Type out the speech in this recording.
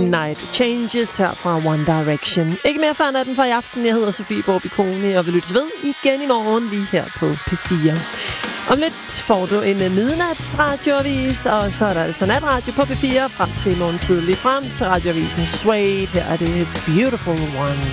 Night Changes her fra One Direction. Ikke mere før natten for i aften. Jeg hedder Sofie Borbikoni og vil lyttes ved igen i morgen lige her på P4. Om lidt får du en midnatsradioavis, og så er der altså natradio på P4 frem til i morgen tidlig frem til radioavisen Suede. Her er det Beautiful One.